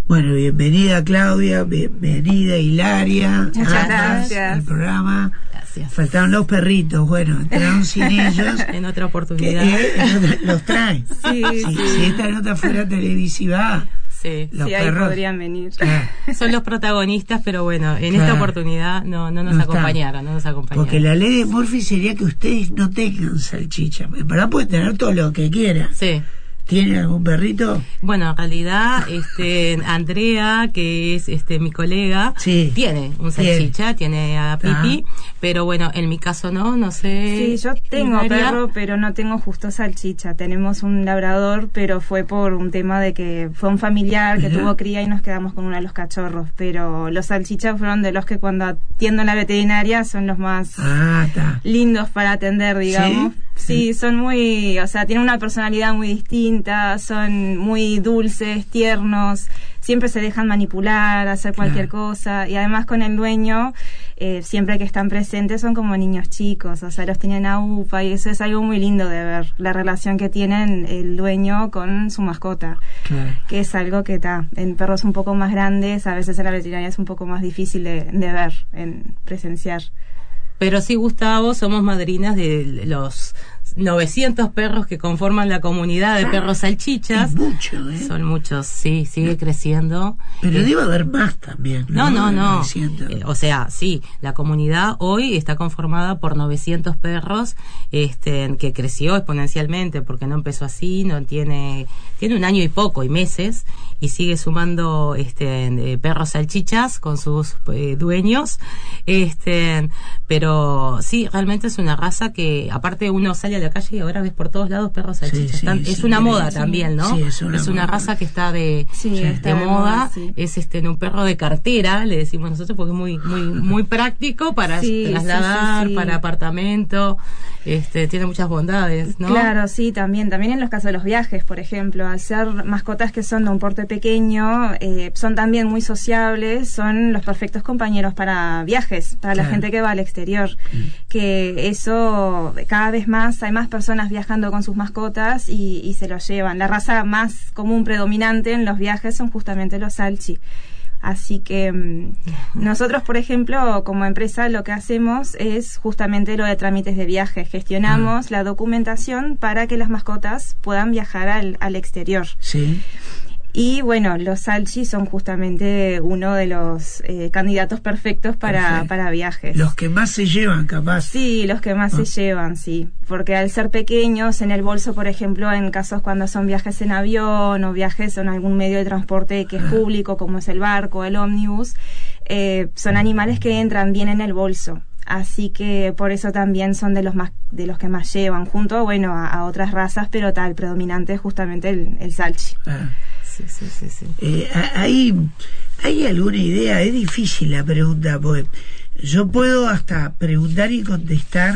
Bueno, bienvenida Claudia, bienvenida Hilaria. Muchas gracias. Al programa. Gracias. Faltaron los perritos, bueno, entraron sin ellos. En otra oportunidad. Los traen. Sí. Si esta nota fuera televisiva, Sí. los Sí, ahí perros podrían venir. Son los protagonistas, pero bueno, en Claro. esta oportunidad no nos No acompañaron, no nos acompañaron. Porque la ley de Murphy sería que ustedes no tengan salchicha. En verdad pueden tener todo lo que quieran. Sí. ¿Tienen algún perrito? Bueno, en realidad, Andrea, que es mi colega, Sí. tiene un salchicha, tiene a Pipi, pero bueno, en mi caso no sé. Sí, yo tengo Hilaria. perro, pero no tengo justo salchicha. Tenemos un labrador, pero fue por un tema de que fue un familiar que Ajá. tuvo cría y nos quedamos con uno de los cachorros. Pero los salchichas fueron de los que cuando atiendo en la veterinaria son los más Está. lindos para atender, digamos. Sí, son muy, o sea, tienen una personalidad muy distinta, son muy dulces, tiernos, siempre se dejan manipular, hacer cualquier cosa, y además con el dueño, siempre que están presentes son como niños chicos, o sea, los tienen a upa, y eso es algo muy lindo de ver, la relación que tienen el dueño con su mascota, Claro. que es algo que en perros un poco más grandes, a veces en la veterinaria es un poco más difícil de ver, en presenciar. Pero sí, Gustavo, somos madrinas de los 900 perros que conforman la comunidad de perros salchichas. Es mucho, ¿eh? Son muchos, sí, sigue creciendo. Pero debe haber más también. No. Diciendo. O sea, sí, la comunidad hoy está conformada por 900 perros, que creció exponencialmente porque no empezó así, no tiene un año y poco y meses, y sigue sumando perros salchichas con sus dueños, pero sí, realmente es una raza que aparte uno sale a la calle y ahora ves por todos lados perros salchichas. Sí, Es una moda sí. también, ¿no? Sí, es una moda. raza que está de Está de moda, moda, sí. es un perro de cartera, le decimos nosotros, porque es muy práctico para trasladar, sí. para apartamento, tiene muchas bondades, ¿no? Claro, sí, también en los casos de los viajes, por ejemplo, al ser mascotas que son de un porte pequeño, son también muy sociables, son los perfectos compañeros para viajes, para la gente que va al exterior, que eso cada vez más, hay más personas viajando con sus mascotas y se los llevan. La raza más común predominante en los viajes son justamente los salchi. Así que nosotros, por ejemplo, como empresa, lo que hacemos es justamente lo de trámites de viaje. Gestionamos la documentación para que las mascotas puedan viajar al exterior. Sí. Y bueno, los salchi son justamente uno de los candidatos perfectos para viajes. Los que más se llevan, capaz. Sí, los que más se llevan, sí. Porque al ser pequeños, en el bolso, por ejemplo, en casos cuando son viajes en avión o viajes en algún medio de transporte que es público, como es el barco, el ómnibus, son animales que entran bien en el bolso. Así que por eso también son de los que más llevan, junto, a otras razas, pero predominante es justamente el salchi. Sí. ¿Hay alguna idea? Es difícil la pregunta, porque yo puedo hasta preguntar y contestar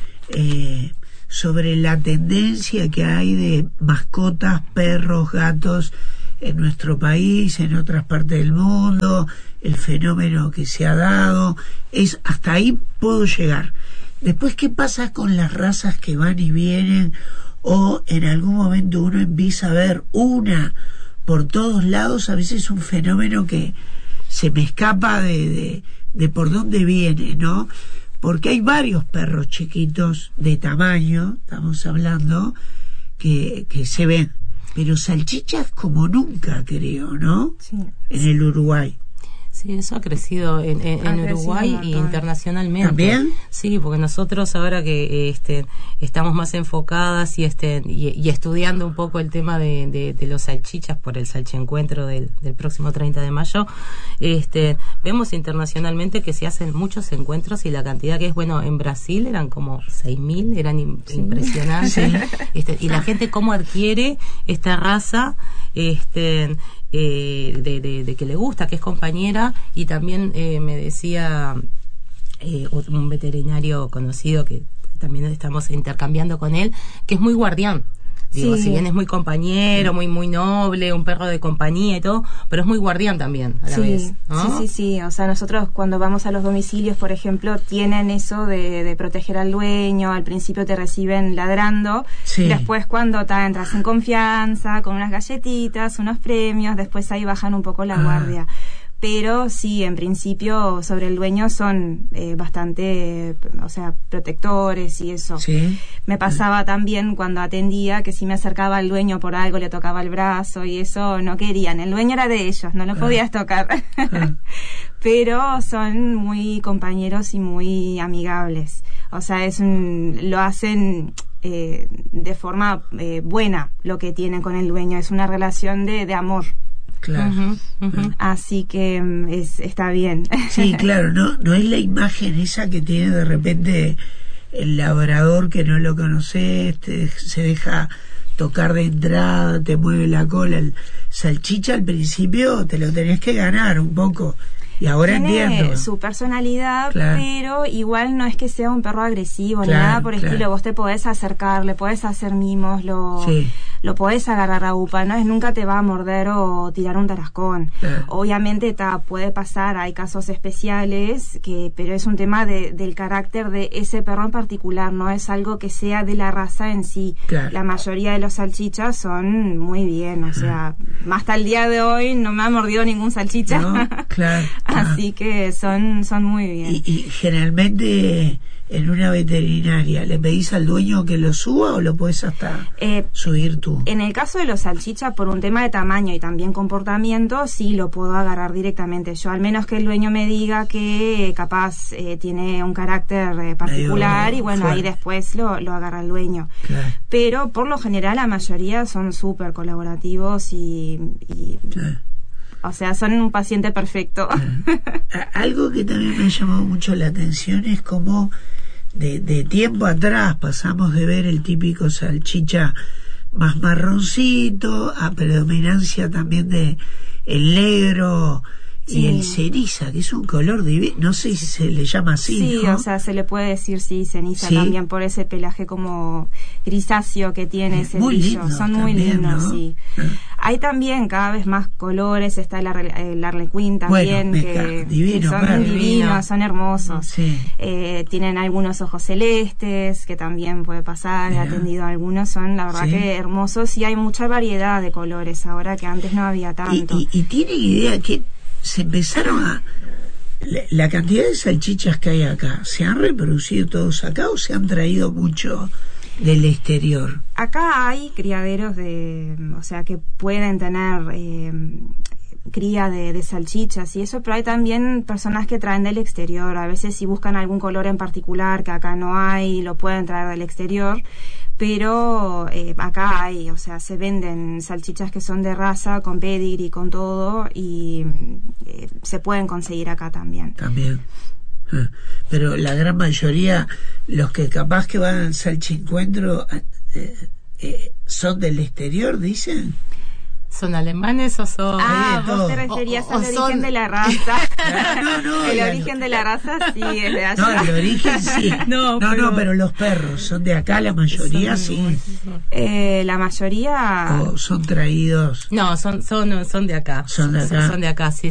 sobre la tendencia que hay de mascotas, perros, gatos en nuestro país, en otras partes del mundo, el fenómeno que se ha dado. Hasta ahí puedo llegar. Después, ¿qué pasa con las razas que van y vienen? O en algún momento uno empieza a ver una por todos lados, a veces es un fenómeno que se me escapa de por dónde viene, ¿no? Porque hay varios perros chiquitos de tamaño, estamos hablando, que se ven, pero salchichas como nunca, creo, ¿no? Sí. En el Uruguay. Sí, eso ha crecido en Uruguay y internacionalmente. ¿También? Sí, porque nosotros ahora que estamos más enfocadas y estudiando un poco el tema de los salchichas por el salchiencuentro del próximo 30 de mayo, vemos internacionalmente que se hacen muchos encuentros y la cantidad que es, en Brasil eran como 6.000, eran impresionantes. Y la gente cómo adquiere esta raza, de que le gusta, que es compañera, y también me decía un veterinario conocido que también estamos intercambiando con él, que es muy guardián. Digo, Sí. si bien es muy compañero, muy noble, un perro de compañía y todo, pero es muy guardián también a la vez, ¿no? Sí. O sea, nosotros cuando vamos a los domicilios, por ejemplo, tienen eso de proteger al dueño. Al principio te reciben ladrando. Sí. Y después cuando entras en confianza, con unas galletitas, unos premios, después ahí bajan un poco la guardia. Pero sí, en principio sobre el dueño son bastante, o sea, protectores y eso. Sí. Me pasaba también cuando atendía que si me acercaba al dueño por algo, le tocaba el brazo y eso no querían. El dueño era de ellos, no lo podías tocar. Pero son muy compañeros y muy amigables. O sea, lo hacen de forma buena lo que tienen con el dueño. Es una relación de amor. Claro. Así que está bien. Sí, claro, no es la imagen esa que tiene de repente el labrador que no lo conoces, se deja tocar de entrada, te mueve la cola. El salchicha al principio te lo tenés que ganar un poco. Y ahora tiene entiendo. Su personalidad, claro. Pero igual no es que sea un perro agresivo, ni nada por estilo. Vos te podés acercar, le podés hacer mimos, lo podés agarrar a upa, no es nunca te va a morder o tirar un tarascón. Claro. Obviamente puede pasar, hay casos especiales, pero es un tema del carácter de ese perro en particular, no es algo que sea de la raza en sí. Claro. La mayoría de los salchichas son muy bien, o sea, hasta el día de hoy no me ha mordido ningún salchicha. No, claro. Así que son muy bien. Y generalmente en una veterinaria, ¿le pedís al dueño que lo suba o lo podés hasta subir tú? En el caso de los salchichas, por un tema de tamaño y también comportamiento, sí lo puedo agarrar directamente yo, al menos que el dueño me diga que capaz tiene un carácter particular y bueno, ahí después lo agarra el dueño. Claro. Pero por lo general la mayoría son súper colaborativos y Claro. O sea, son un paciente perfecto. Algo que también me llamó mucho la atención es cómo de tiempo atrás pasamos de ver el típico salchicha más marroncito a predominancia también de el negro y el ceniza, que es un color divino, no sé si se le llama así. Sí, ¿no? o sea, se le puede decir ceniza también por ese pelaje como grisáceo que tiene ese muy brillo. lindo, son muy también, lindos, ¿no? Sí. Hay también cada vez más colores, está el Harlequin también, bueno, divino, que son divinos, son hermosos. Sí. Tienen algunos ojos celestes, que también puede pasar, he atendido a algunos, son la verdad que hermosos, y hay mucha variedad de colores ahora que antes no había tanto. Y tienen idea que se empezaron la cantidad de salchichas que hay acá, ¿se han reproducido todos acá o se han traído mucho del exterior? Acá hay criaderos o sea, que pueden tener cría de salchichas y eso, pero hay también personas que traen del exterior. A veces si buscan algún color en particular que acá no hay, lo pueden traer del exterior, pero acá hay, o sea, se venden salchichas que son de raza, con pedigree, con todo, y se pueden conseguir acá también. También. Pero la gran mayoría, los que capaz que van al salchiencuentro, son del exterior, dicen. ¿Son alemanes o son...? Vos te referías al origen de la raza. No, el origen de la raza sí es de allá. No, el origen sí. No, pero los perros son de acá, la mayoría sí. La mayoría... ¿O son traídos? No, son de acá. Son de acá. Son de acá, sí.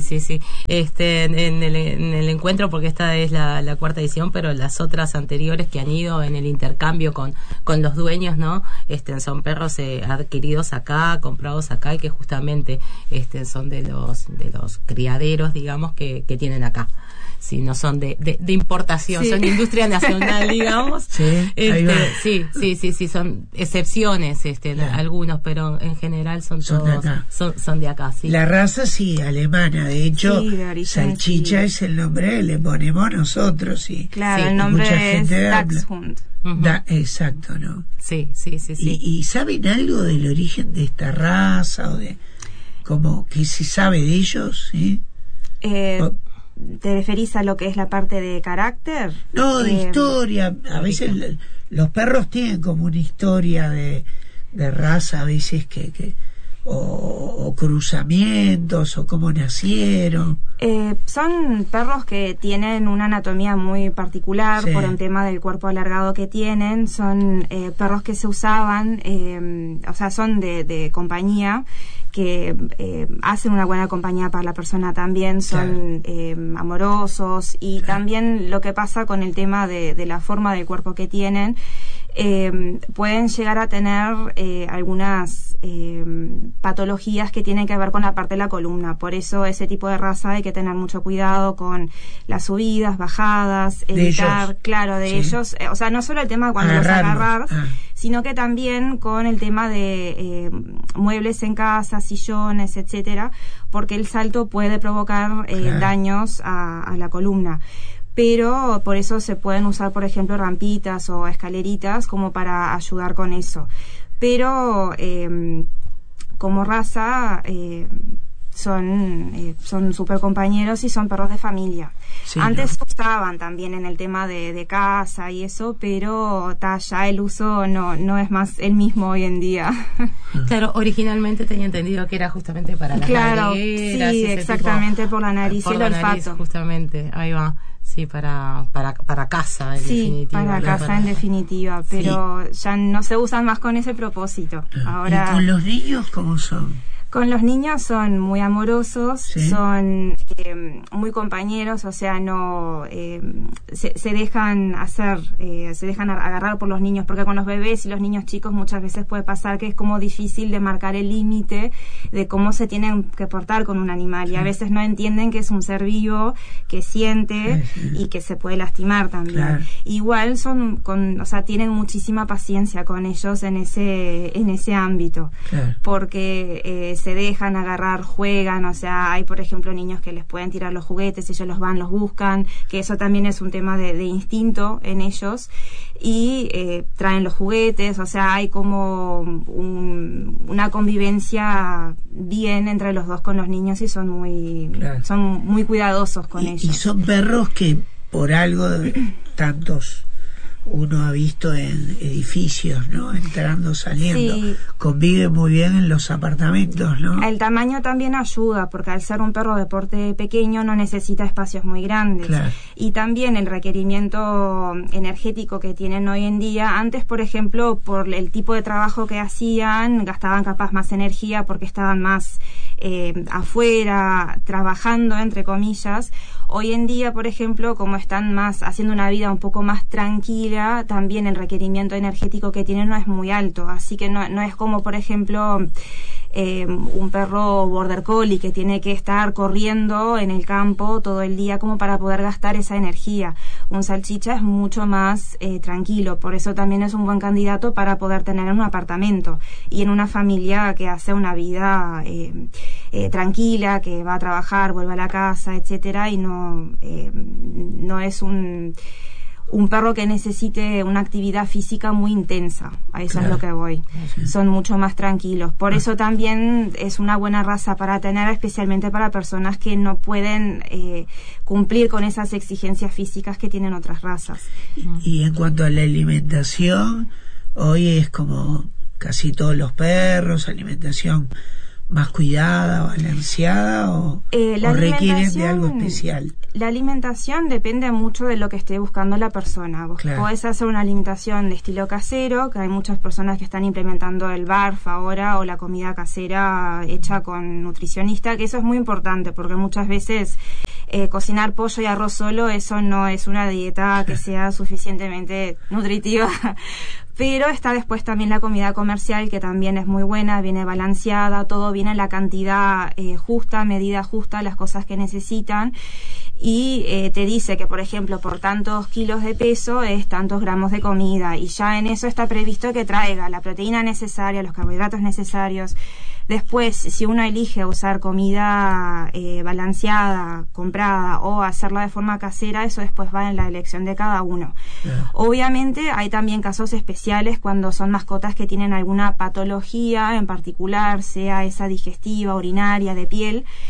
En el encuentro, porque esta es la cuarta edición, pero las otras anteriores que han ido en el intercambio con los dueños, ¿no? Son perros adquiridos acá, comprados acá, y que justamente son de los criaderos, digamos, que tienen acá. Sí, no son de importación, son industria nacional, digamos. Sí, son excepciones, algunos, pero en general son todos de acá. Son de acá, sí. La raza sí, alemana, de hecho, de origen, salchicha es el nombre que le ponemos nosotros, sí. Claro, el nombre es Dachshund. Exacto, ¿no? Sí. ¿Y saben algo del origen de esta raza o de como que se sabe de ellos? ¿Sí? ¿Te referís a lo que es la parte de carácter? No, de historia. A veces los perros tienen como una historia de raza, a veces o o cruzamientos o cómo nacieron? Son perros que tienen una anatomía muy particular, sí, por el tema del cuerpo alargado que tienen. Son perros que se usaban, o sea, son de compañía, que hacen una buena compañía para la persona también, son amorosos, y también lo que pasa con el tema de la forma del cuerpo que tienen, pueden llegar a tener algunas patologías que tienen que ver con la parte de la columna. Por eso ese tipo de raza hay que tener mucho cuidado con las subidas, bajadas, evitar, claro, de ellos, o sea, no solo el tema cuando los agarrar, sino que también con el tema de muebles en casa, sillones, etcétera, porque el salto puede provocar daños a la columna. Pero por eso se pueden usar, por ejemplo, rampitas o escaleritas como para ayudar con eso. Pero como raza son súper compañeros y son perros de familia. Sí, antes usaban también en el tema de casa y eso, pero ya el uso no es más el mismo hoy en día. Claro, originalmente tenía entendido que era justamente para las narigueras. Sí, exactamente, tipo, por la nariz y el olfato. Nariz, justamente, ahí va. Sí, para casa, en definitiva. Sí, para casa, en definitiva, pero ya no se usan más con ese propósito. Ahora, ¿y con los niños cómo son? Con los niños son muy amorosos, ¿sí? Son muy compañeros, o sea, no se dejan hacer, se dejan agarrar por los niños, porque con los bebés y los niños chicos muchas veces puede pasar que es como difícil de marcar el límite de cómo se tienen que portar con un animal, y a veces no entienden que es un ser vivo, que siente y que se puede lastimar también. Claro. Igual o sea, tienen muchísima paciencia con ellos en ese ámbito, claro, porque se dejan agarrar, juegan, o sea, hay por ejemplo niños que les pueden tirar los juguetes, ellos los van, los buscan, que eso también es un tema de instinto en ellos, y traen los juguetes, o sea, hay como una convivencia bien entre los dos con los niños, y son muy cuidadosos con ellos. Y son perros que por algo tantos uno ha visto en edificios, ¿no? Entrando, saliendo. Sí. Convive muy bien en los apartamentos, ¿no? El tamaño también ayuda, porque al ser un perro de porte pequeño no necesita espacios muy grandes. Claro. Y también el requerimiento energético que tienen hoy en día. Antes, por ejemplo, por el tipo de trabajo que hacían, gastaban capaz más energía porque estaban más afuera, trabajando, entre comillas. Hoy en día, por ejemplo, como están más haciendo una vida un poco más tranquila, también el requerimiento energético que tienen no es muy alto, así que no es como, por ejemplo, un perro border collie que tiene que estar corriendo en el campo todo el día como para poder gastar esa energía. Un salchicha es mucho más tranquilo, por eso también es un buen candidato para poder tener en un apartamento y en una familia que hace una vida tranquila, que va a trabajar, vuelve a la casa, etcétera, y no es un perro que necesite una actividad física muy intensa. A eso es lo que voy. Sí. Son mucho más tranquilos. Por eso también es una buena raza para tener, especialmente para personas que no pueden cumplir con esas exigencias físicas que tienen otras razas. Y en cuanto a la alimentación, hoy es como casi todos los perros, alimentación más cuidada, balanceada, o requieren de algo especial. La alimentación depende mucho de lo que esté buscando la persona. Vos podés hacer una alimentación de estilo casero, que hay muchas personas que están implementando el barf ahora, o la comida casera hecha con nutricionista, que eso es muy importante, porque muchas veces cocinar pollo y arroz solo, eso no es una dieta que sea suficientemente nutritiva. Pero está después también la comida comercial, que también es muy buena, viene balanceada, todo viene en la cantidad justa, medida justa, las cosas que necesitan, y te dice que, por ejemplo, por tantos kilos de peso es tantos gramos de comida, y ya en eso está previsto que traiga la proteína necesaria, los carbohidratos necesarios. Después, si uno elige usar comida balanceada, comprada, o hacerla de forma casera, eso después va en la elección de cada uno. Obviamente hay también casos especiales cuando son mascotas que tienen alguna patología en particular, sea esa digestiva, urinaria, de piel,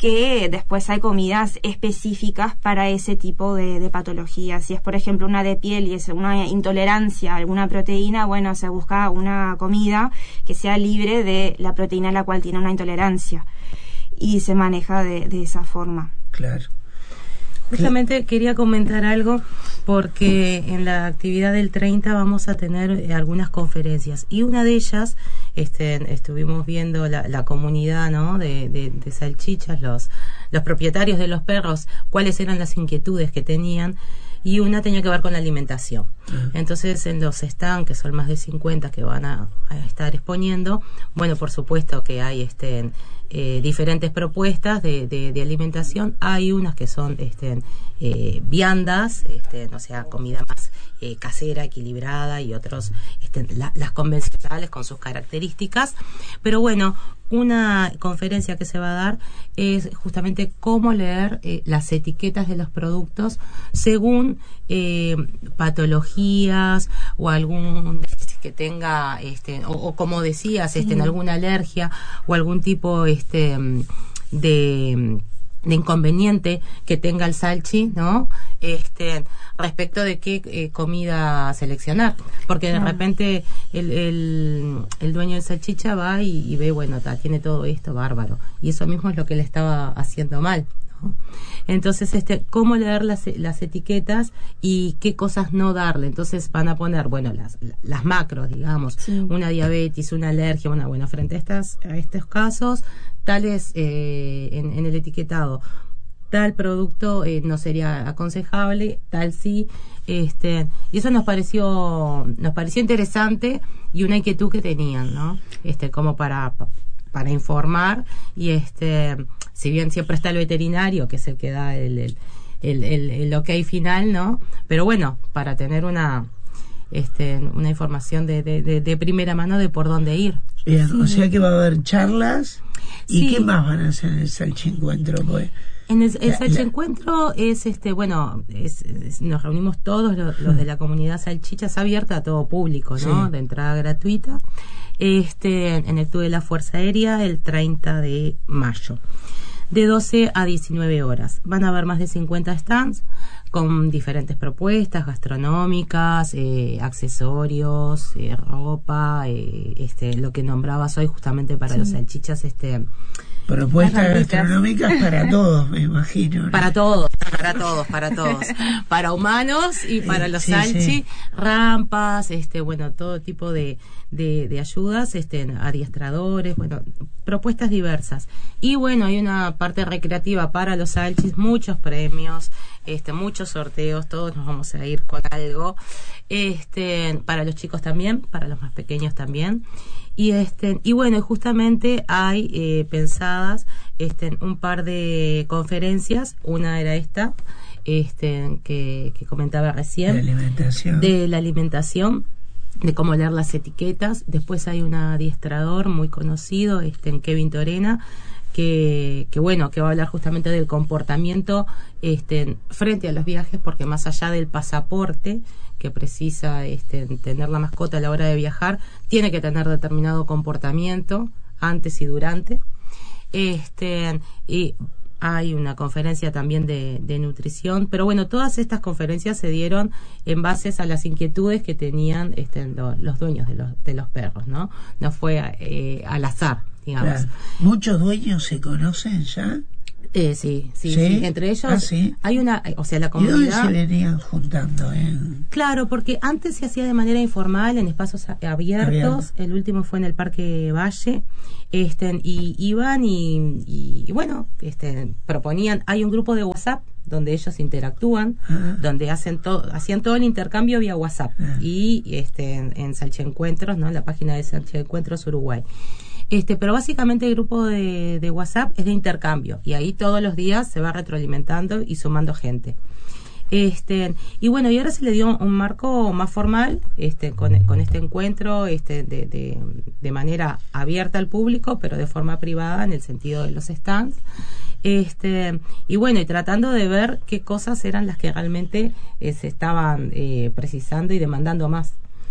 que después hay comidas específicas para ese tipo de patologías. Si es, por ejemplo, una de piel y es una intolerancia a alguna proteína, bueno, se busca una comida que sea libre de la proteína a la cual tiene una intolerancia y se maneja de esa forma. Claro. Justamente quería comentar algo porque en la actividad del 30 vamos a tener algunas conferencias y una de ellas estuvimos viendo la comunidad, ¿no? de salchichas, los propietarios de los perros, cuáles eran las inquietudes que tenían, y una tenía que ver con la alimentación. Entonces, en los stands, que son más de 50 que van a estar exponiendo, bueno, por supuesto que hay diferentes propuestas de alimentación. Hay unas que son viandas, o sea, comida más casera, equilibrada, y otros las convencionales con sus características. Pero bueno, una conferencia que se va a dar es justamente cómo leer las etiquetas de los productos según patologías o algún déficit que tenga, o como decías, alguna alergia o algún tipo de inconveniente que tenga el salchi, ¿no? Respecto de qué comida seleccionar, porque de repente el dueño del salchicha va y ve, bueno, tiene todo esto, bárbaro, y eso mismo es lo que le estaba haciendo mal, ¿no? Entonces, cómo leer las etiquetas y qué cosas no darle. Entonces van a poner, bueno, las macros, digamos, una diabetes, una alergia, bueno, frente a estos casos, tales en el etiquetado, tal producto no sería aconsejable, tal sí, y eso nos pareció interesante, y una inquietud que tenían, ¿no? Como para informar, y si bien siempre está el veterinario, que es el que da el ok final, ¿no? Pero bueno, para tener una información de primera mano de por dónde ir. Bien, o sea que va a haber charlas. ¿Y qué más van a hacer en el Salchiencuentro? Pues en el Salchiencuentro nos reunimos todos los de la comunidad salchichas, abierta a todo público, ¿no? De entrada gratuita, en el Club de la Fuerza Aérea, el 30 de mayo, de 12 a 19 horas. Van a haber más de 50 stands con diferentes propuestas gastronómicas, accesorios, ropa, lo que nombrabas hoy justamente para los salchichas, propuestas gastronómicas para todos, me imagino, ¿no? Para todos, para humanos y para los salchi, rampas, todo tipo de ayudas, adiestradores, bueno, propuestas diversas. Y bueno, hay una parte recreativa para los salchis, muchos premios, muchos sorteos, todos nos vamos a ir con algo, para los chicos también, para los más pequeños también. Y bueno, justamente hay pensadas un par de conferencias. Una era esta, que comentaba recién, de la alimentación, de cómo leer las etiquetas. Después hay un adiestrador muy conocido, Kevin Torena, que bueno, que va a hablar justamente del comportamiento frente a los viajes, porque más allá del pasaporte que precisa tener la mascota a la hora de viajar, tiene que tener determinado comportamiento antes y durante. Y hay una conferencia también de nutrición, pero bueno, todas estas conferencias se dieron en base a las inquietudes que tenían los dueños de los perros, ¿no? No fue al azar, digamos. Claro. ¿Muchos dueños se conocen ya? Sí. Entre ellos hay una, o sea, la comunidad. ¿Y dónde se venían juntando? Claro, porque antes se hacía de manera informal en espacios abiertos. El último fue en el Parque Valle, y iban y bueno, proponían. Hay un grupo de WhatsApp donde ellos interactúan, donde hacían todo el intercambio vía WhatsApp, y en Salchiencuentros, ¿no? La página de Salchiencuentros Uruguay. Pero básicamente el grupo de WhatsApp es de intercambio, y ahí todos los días se va retroalimentando y sumando gente. Y bueno, y ahora se le dio un marco más formal, con este encuentro, de manera abierta al público, pero de forma privada en el sentido de los stands. Y bueno, y tratando de ver qué cosas eran las que realmente se estaban precisando y demandando más.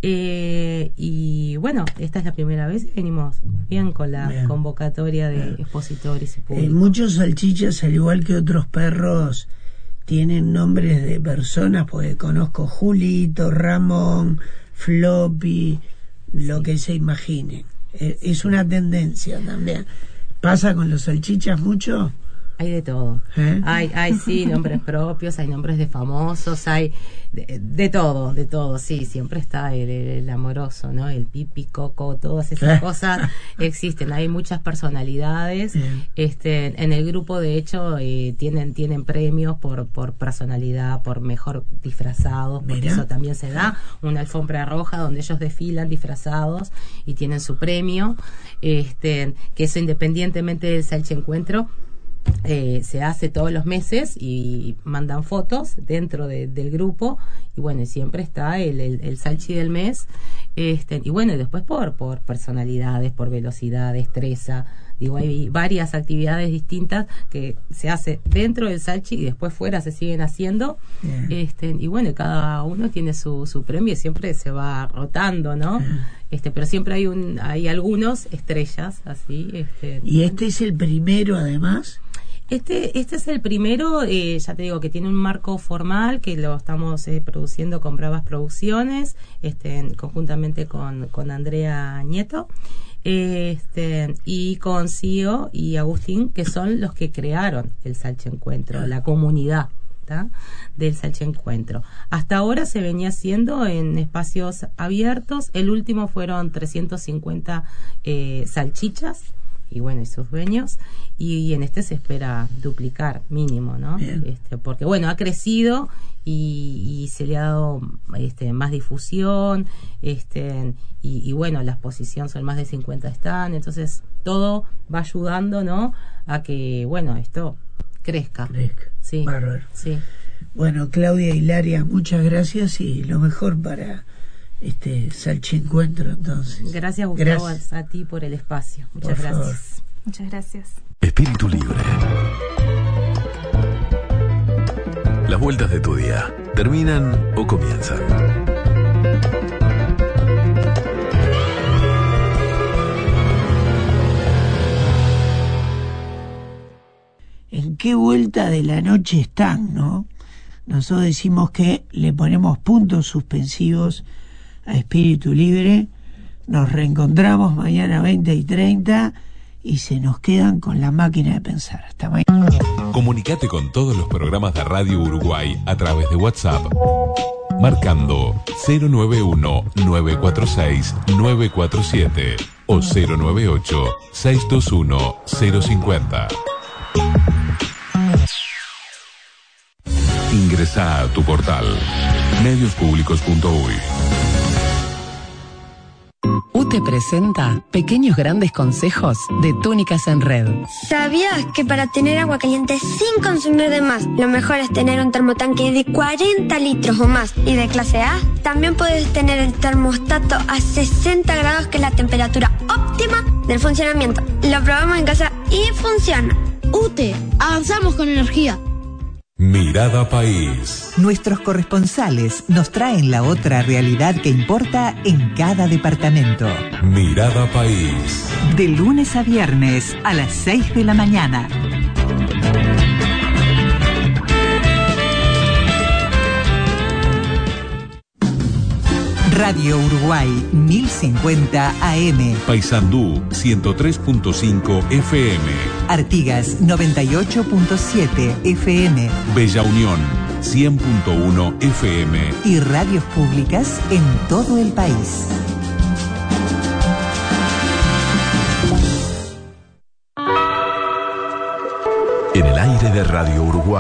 Y bueno, esta es la primera vez que venimos bien con la convocatoria de expositores y públicos. Muchos salchichas, al igual que otros perros, tienen nombres de personas, porque conozco Julito, Ramón, Floppy, lo que se imagine. Es una tendencia también. ¿Pasa con los salchichas mucho? Hay de todo. Hay sí, nombres propios, hay nombres de famosos, hay de todo, sí, siempre está el amoroso, ¿no? El Pipi, Coco, todas esas cosas existen. Hay muchas personalidades. En el grupo, de hecho, tienen premios por personalidad, por mejor disfrazados, porque eso también se da, una alfombra roja donde ellos desfilan disfrazados y tienen su premio, que eso independientemente del salchiencuentro se hace todos los meses y mandan fotos dentro del grupo, y bueno, y siempre está el salchi del mes, y bueno, y después por personalidades, por velocidad, destreza. Digo, hay varias actividades distintas que se hace dentro del salchi y después fuera se siguen haciendo. Y bueno, cada uno tiene su premio y siempre se va rotando, ¿no? Pero siempre hay algunos estrellas así. ¿Y este es el primero, además? Este es el primero, ya te digo, que tiene un marco formal, que lo estamos produciendo con Bravas Producciones, conjuntamente con Andrea Nieto, y con Cío y Agustín, que son los que crearon el Salchiencuentro, la comunidad del Salchiencuentro. Hasta ahora se venía haciendo en espacios abiertos. El último fueron 350 salchichas y bueno, y sus dueños, y en este se espera duplicar mínimo, ¿no? Porque bueno, ha crecido y se le ha dado más difusión, y bueno, la exposición son más de 50 stands, entonces todo va ayudando, ¿no? A que bueno, esto crezca. Sí. Bárbaro. Sí. Bueno, Claudia, Hilaria, muchas gracias y lo mejor para este Salchiencuentro, entonces. Gracias, Gustavo, a ti por el espacio. Muchas gracias. Muchas gracias. Espíritu Libre. Las vueltas de tu día, ¿terminan o comienzan? ¿En qué vuelta de la noche están, no? Nosotros decimos que le ponemos puntos suspensivos a Espíritu Libre. Nos reencontramos mañana 20:30 y se nos quedan con la máquina de pensar. Hasta mañana. Comunicate con todos los programas de Radio Uruguay a través de WhatsApp, marcando 091-946-947 o 098-621-050. Ingresá a tu portal mediospublicos.uy. UTE presenta Pequeños Grandes Consejos de Túnicas en Red. ¿Sabías que para tener agua caliente sin consumir de más, lo mejor es tener un termotanque de 40 litros o más y de clase A? También puedes tener el termostato a 60 grados, que es la temperatura óptima del funcionamiento. Lo probamos en casa y funciona. UTE, avanzamos con energía. Mirada País. Nuestros corresponsales nos traen la otra realidad que importa en cada departamento. Mirada País. De lunes a viernes a las 6 de la mañana. Radio Uruguay 1050 AM. Paysandú 103.5 FM. Artigas 98.7 FM. Bella Unión 100.1 FM. Y radios públicas en todo el país. En el aire de Radio Uruguay.